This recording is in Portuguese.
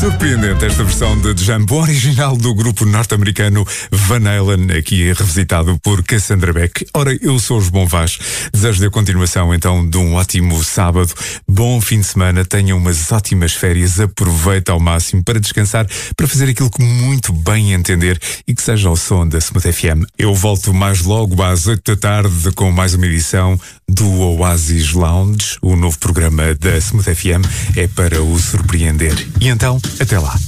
Surpreendente esta versão de Jumbo, original do grupo norte-americano Van Halen, aqui revisitado por Cassandra Beck. Ora, eu sou o João Vaz, desejo-lhe a continuação então de um ótimo sábado, bom fim de semana, tenha umas ótimas férias, aproveita ao máximo para descansar, para fazer aquilo que muito bem entender e que seja ao som da Smooth FM. Eu volto mais logo às 8 da tarde com mais uma edição do Oasis Lounge, o novo programa da Smooth FM é para o surpreender. E então, até lá.